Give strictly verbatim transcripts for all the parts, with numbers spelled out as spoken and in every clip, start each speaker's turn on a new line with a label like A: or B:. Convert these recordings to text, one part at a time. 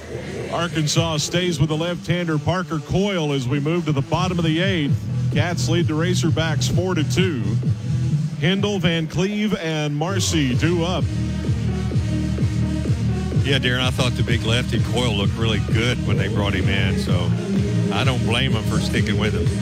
A: Arkansas stays with the left-hander Parker Coyle as we move to the bottom of the eighth. Cats lead the Razorbacks four to two. Hindle, Van Cleve, and Marcy due up.
B: Yeah, Darren, I thought the big lefty Coyle looked really good when they brought him in, so I don't blame him for sticking with him.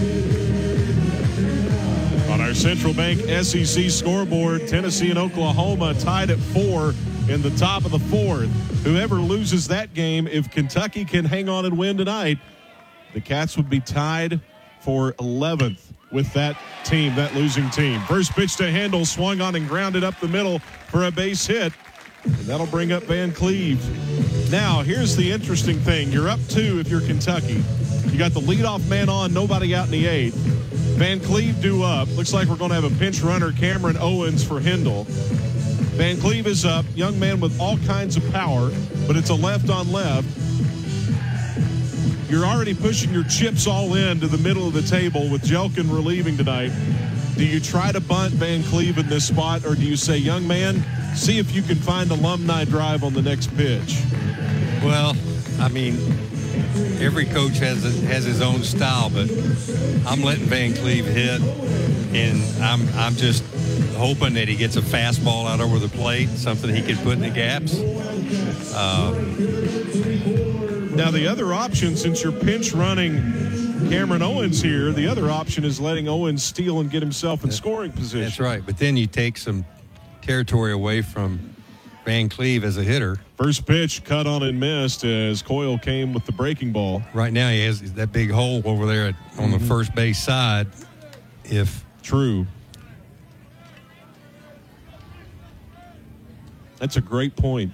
A: On our Central Bank S E C scoreboard, Tennessee and Oklahoma tied at four in the top of the fourth. Whoever loses that game, if Kentucky can hang on and win tonight, the Cats would be tied for eleventh with that team, that losing team. First pitch to Handle, swung on and grounded up the middle for a base hit. And that'll bring up Van Cleve. Now, here's the interesting thing. You're up two if you're Kentucky. You got the leadoff man on, nobody out in the eighth. Van Cleve due up. Looks like we're going to have a pinch runner, Cameron Owens, for Hindle. Van Cleve is up, young man with all kinds of power, but it's a left on left. You're already pushing your chips all in to the middle of the table with Jelkin relieving tonight. Do you try to bunt Van Cleve in this spot, or do you say, young man, see if you can find alumni drive on the next pitch?
B: Well, I mean, every coach has a, has his own style, but I'm letting Van Cleve hit, and I'm I'm just hoping that he gets a fastball out over the plate, something he can put in the gaps. Um,
A: now, the other option, since you're pinch running Cameron Owens here, the other option is letting Owens steal and get himself in scoring position.
B: That's right, but then you take some territory away from Van Cleve as a hitter.
A: First pitch cut on and missed as Coyle came with the breaking ball.
B: Right now he has that big hole over there at, on the first base side. If
A: true. That's a great point.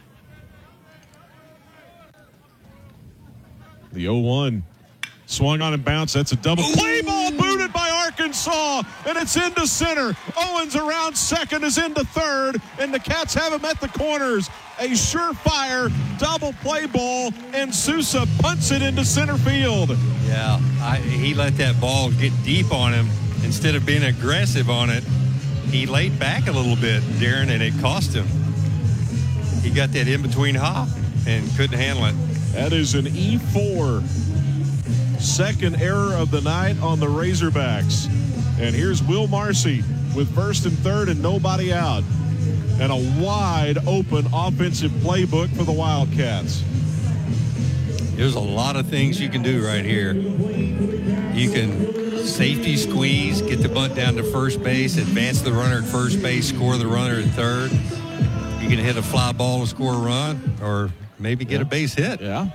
A: The oh one swung on and bounced. That's a double play ball booted by Arkansas, and it's into center. Owens around second is into third, and the Cats have him at the corners. A surefire double play ball, and Sousa punts it into center field.
B: Yeah, I, he let that ball get deep on him. Instead of being aggressive on it, he laid back a little bit, Darren, and it cost him. He got that in-between hop and couldn't handle it.
A: That is an E four. Second error of the night on the Razorbacks. And here's Will Marcy with first and third and nobody out. And a wide open offensive playbook for the Wildcats.
B: There's a lot of things you can do right here. You can safety squeeze, get the bunt down to first base, advance the runner at first base, score the runner at third. You can hit a fly ball to score a run, or maybe get
A: yeah.
B: a base hit.
A: Yeah.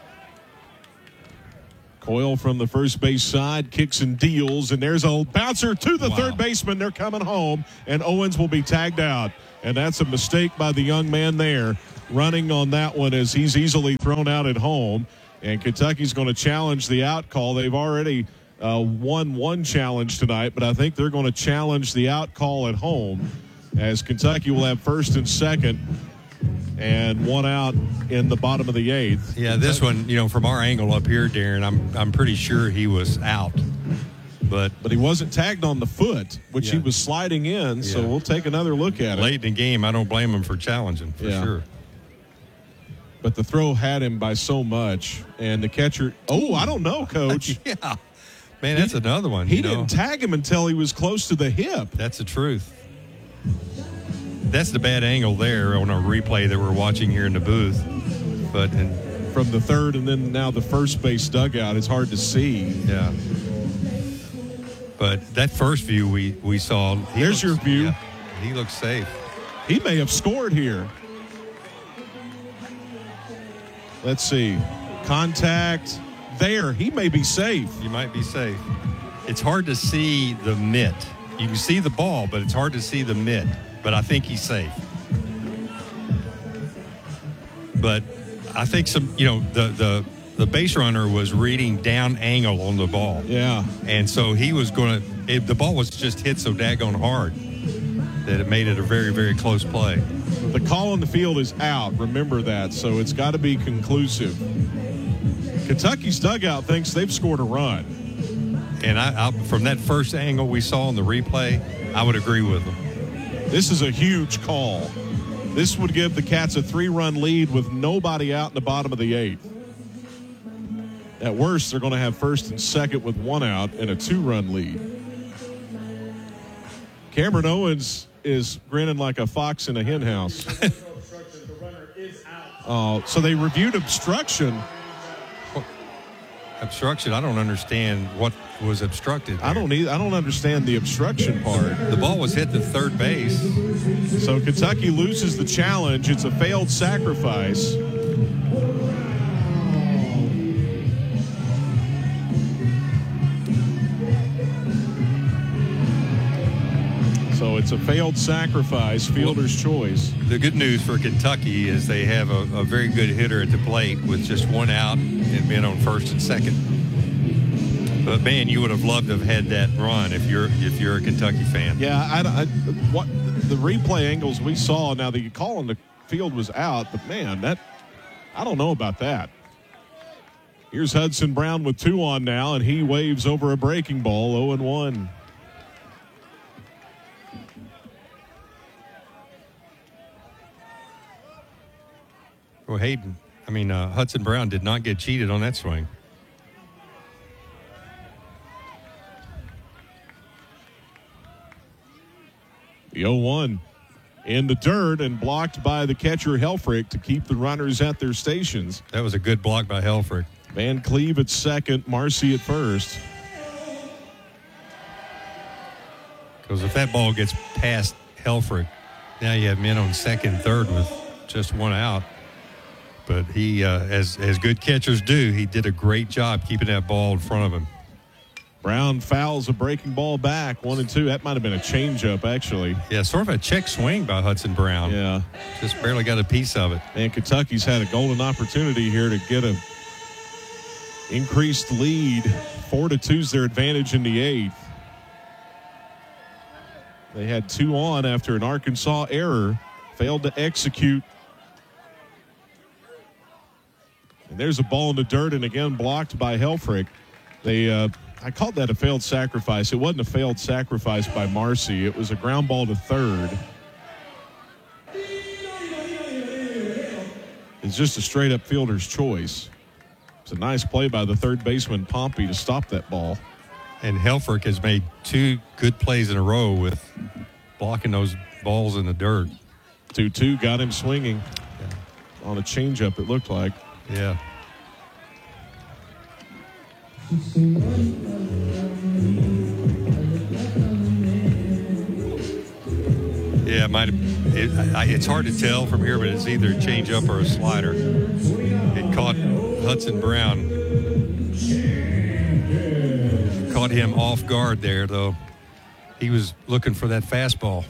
A: Coyle from the first base side kicks and deals, and there's a bouncer to the wow. third baseman. They're coming home, and Owens will be tagged out. And that's a mistake by the young man there, running on that one as he's easily thrown out at home. And Kentucky's going to challenge the out call. They've already uh, won one challenge tonight, but I think they're going to challenge the out call at home, as Kentucky will have first and second and one out in the bottom of the eighth.
B: Yeah, this one, you know, from our angle up here, Darren, I'm I'm pretty sure he was out. But
A: but he wasn't tagged on the foot, which
B: yeah.
A: he was sliding in, so yeah. we'll take another look at it.
B: Late in the game, I don't blame him for challenging, for yeah. sure.
A: But the throw had him by so much, and the catcher, oh, I don't know, Coach.
B: yeah. Man, that's
A: he,
B: another one.
A: He
B: you
A: didn't
B: know?
A: tag him until he was close to the hip.
B: That's the truth. That's the bad angle there on a replay that we're watching here in the booth. But and,
A: from the third and then now the first base dugout, it's hard to see.
B: Yeah. But that first view we, we saw.
A: There's looks, your view.
B: Yeah, he looks safe.
A: He may have scored here. Let's see. Contact there. He may be safe.
B: You might be safe. It's hard to see the mitt. You can see the ball, but it's hard to see the mitt. But I think he's safe. But I think some, you know, the, the, the base runner was reading down angle on the ball.
A: Yeah.
B: And so he was going to, the ball was just hit so daggone hard that it made it a very, very close play.
A: The call on the field is out. Remember that. So it's got to be conclusive. Kentucky's dugout thinks they've scored a run.
B: And I, I from that first angle we saw in the replay, I would agree with them.
A: This is a huge call. This would give the Cats a three-run lead with nobody out in the bottom of the eighth. At worst, they're going to have first and second with one out and a two-run lead. Cameron Owens is grinning like a fox in a hen house. uh, so they reviewed obstruction.
B: Obstruction, I don't understand what was obstructed there.
A: I don't need, I don't understand the obstruction part.
B: The ball was hit to third base.
A: So Kentucky loses the challenge. It's a failed sacrifice. So it's a failed sacrifice, fielder's choice.
B: The good news for Kentucky is they have a, a very good hitter at the plate with just one out and men on first and second. But man, you would have loved to have had that run if you're if you're a Kentucky fan.
A: Yeah, I, I what the replay angles we saw. Now the call on the field was out, but man, that I don't know about that. Here's Hudson Brown with two on now, and he waves over a breaking ball, oh and one.
B: Well, Hayden, I mean, uh, Hudson Brown did not get cheated on that swing.
A: The oh one in the dirt and blocked by the catcher Helfrich to keep the runners at their stations.
B: That was a good block by Helfrich.
A: Van Cleve at second, Marcy at first.
B: Because if that ball gets past Helfrich, now you have men on second, third with just one out. But he, uh, as as good catchers do, he did a great job keeping that ball in front of him.
A: Brown fouls a breaking ball back, one and two. That might have been a changeup, actually.
B: Yeah, sort of a check swing by Hudson Brown.
A: Yeah.
B: Just barely got a piece of it.
A: And Kentucky's had a golden opportunity here to get a increased lead. Four to two's their advantage in the eighth. They had two on after an Arkansas error, failed to execute. And there's a ball in the dirt, and again blocked by Helfrich. They, uh, I called that a failed sacrifice. It wasn't a failed sacrifice by Marcy. It was a ground ball to third. It's just a straight-up fielder's choice. It's a nice play by the third baseman, Pompey, to stop that ball.
B: And Helfrich has made two good plays in a row with blocking those balls in the dirt.
A: two two got him swinging on a changeup, it looked like.
B: Yeah. Yeah, it might have. It, I, it's hard to tell from here, but it's either a changeup or a slider. It caught Hudson Brown. Caught him off guard there, though. He was looking for that fastball.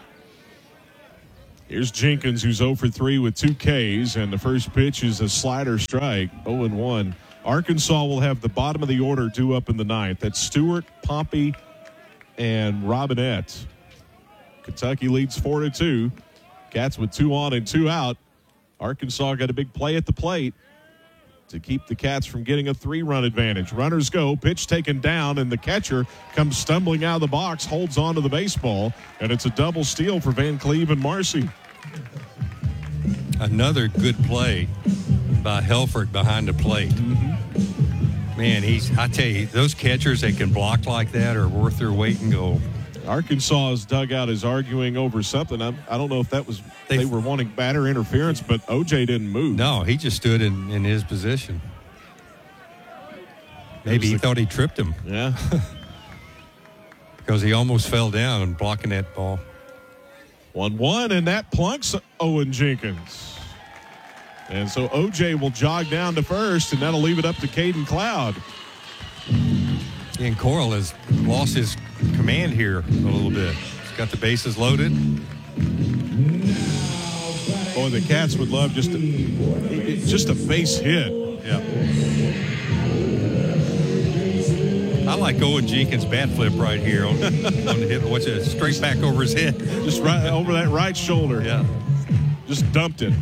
A: Here's Jenkins, who's oh for three with two Ks, and the first pitch is a slider strike, oh and one. Arkansas will have the bottom of the order due up in the ninth. That's Stewart, Pompey, and Robinette. Kentucky leads four to two. Cats with two on and two out. Arkansas got a big play at the plate to keep the Cats from getting a three-run advantage. Runners go, pitch taken down, and the catcher comes stumbling out of the box, holds on to the baseball, and it's a double steal for Van Cleve and Marcy.
B: Another good play by Helfrich behind the plate. Mm-hmm. Man, he's, I tell you, those catchers that can block like that are worth their weight in gold.
A: Arkansas's dugout is arguing over something. I, I don't know if that was they, they were wanting batter interference, but O J didn't move.
B: No, he just stood in, in his position. Maybe he the, thought he tripped him.
A: Yeah.
B: Because he almost fell down and blocking that ball.
A: one one, and that plunks Owen Jenkins. And so O J will jog down to first, and that'll leave it up to Caden Cloud.
B: And Coral has lost his command here a little bit. He's got the bases loaded.
A: Boy, the Cats would love just a, just a base hit.
B: Yeah. I like Owen Jenkins' bat flip right here on, on the hit. Watch it, straight back over his head.
A: Just right over that right shoulder.
B: Yeah.
A: Just dumped it.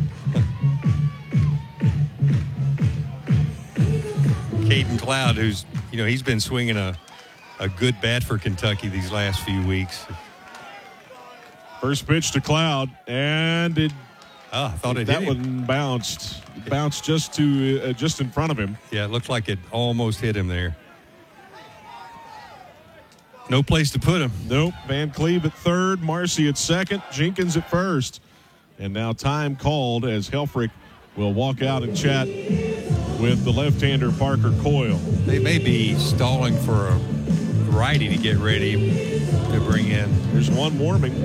B: Caden Cloud, who's, you know, he's been swinging a, a good bat for Kentucky these last few weeks.
A: First pitch to Cloud, and it
B: Oh, I thought it
A: that
B: hit him.
A: one bounced bounced just to uh, just in front of him.
B: Yeah, it looked like it almost hit him there. No place to put him.
A: Nope. Van Cleve at third, Marcy at second, Jenkins at first. And now time called as Helfrich will walk out and chat with the left-hander Parker Coyle.
B: They may be stalling for a righty to get ready to bring in.
A: There's one warming.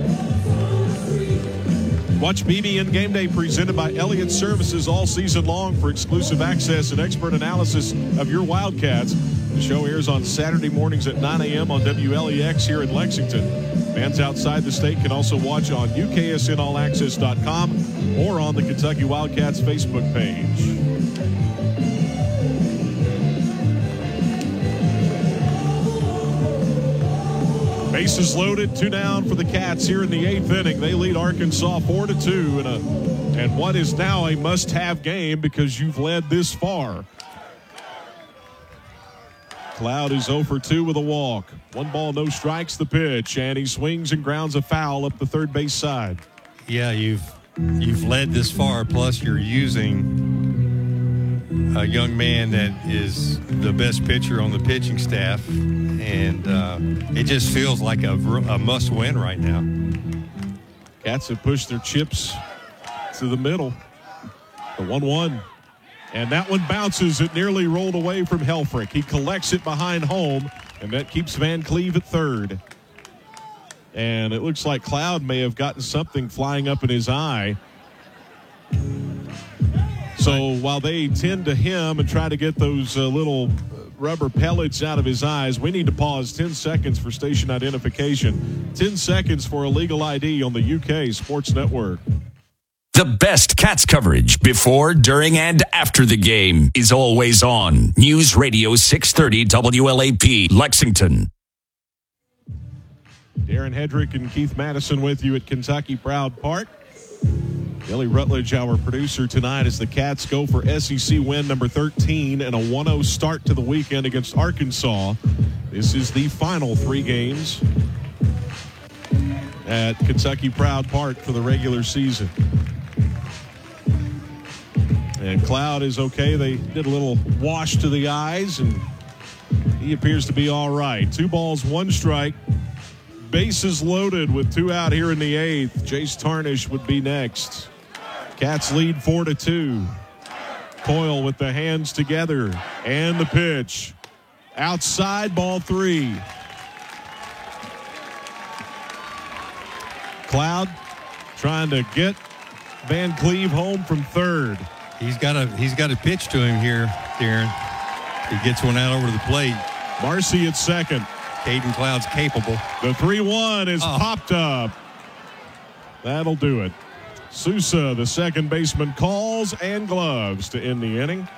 A: Watch B B N Game Day presented by Elliott Services all season long for exclusive access and expert analysis of your Wildcats. The show airs on Saturday mornings at nine a.m. on W L E X here in Lexington. Fans outside the state can also watch on U K S N all access dot com or on the Kentucky Wildcats Facebook page. Bases loaded, two down for the Cats here in the eighth inning. They lead Arkansas four to two in a and what is now a must-have game because you've led this far. Cloud is oh for two with a walk. One ball, no strikes, the pitch, and he swings and grounds a foul up the third base side.
B: Yeah, you've you've led this far, plus you're using a young man that is the best pitcher on the pitching staff, and uh, it just feels like a, a must-win right now.
A: Cats have pushed their chips to the middle. The one one. And that one bounces. It nearly rolled away from Helfrich. He collects it behind home, and that keeps Van Cleve at third. And it looks like Cloud may have gotten something flying up in his eye. So while they tend to him and try to get those uh, little rubber pellets out of his eyes, we need to pause ten seconds for station identification. ten seconds for a legal I D on the U K Sports Network.
C: The best Cats coverage before, during, and after the game is always on. News Radio six thirty W L A P, Lexington.
A: Darren Hedrick and Keith Madison with you at Kentucky Proud Park. Billy Rutledge, our producer tonight, as the Cats go for S E C win number thirteen and a one oh start to the weekend against Arkansas. This is the final three games at Kentucky Proud Park for the regular season. And Cloud is okay. They did a little wash to the eyes, and he appears to be all right. Two balls, one strike. Bases loaded with two out here in the eighth. Jace Tarnish would be next. Cats lead four to two. Coyle with the hands together and the pitch. Outside, ball three. Cloud trying to get Van Cleve home from third.
B: He's got a he's got a pitch to him here, Darren. He gets one out over the plate.
A: Marcy at second.
B: Caden Cloud's capable.
A: The three one is
B: oh.
A: popped up. That'll do it. Sousa, the second baseman, calls and gloves to end the inning.